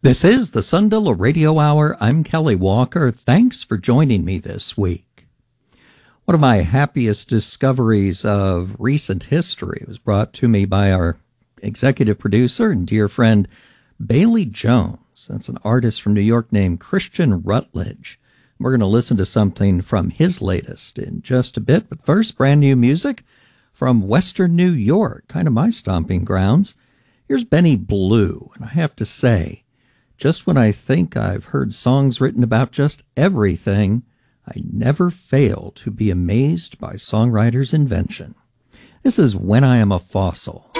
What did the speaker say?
This is the Sundilla Radio Hour. I'm Kelly Walker. Thanks for joining me this week. One of my happiest discoveries of recent history was brought to me by our executive producer and dear friend, Bailey Jones. That's an artist from New York named Christian Rutledge. We're going to listen to something from his latest in just a bit. But first, brand new music from Western New York, kind of my stomping grounds. Here's Benny Blue, and I have to say, just when I think I've heard songs written about just everything, I never fail to be amazed by songwriters' invention. This is When I Am a Fossil.